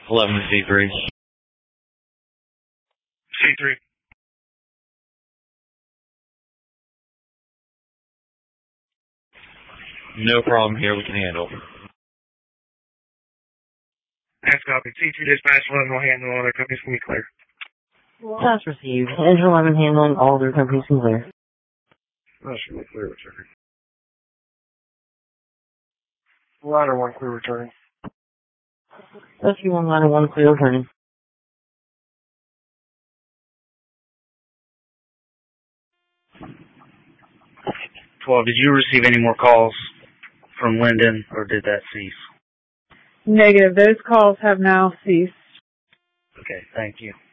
11 C3. C3. No problem here, we can handle. That's copy. C2 dispatch 11 will handle all other companies can be clear. Task received. Engine 11 handling all other companies can clear. That should be clear returning. Ladder 1 clear returning. Rescue 1, ladder 1 clear returning. Did you receive any more calls from Linden, or did that cease? Negative. Those calls have now ceased. Okay, thank you.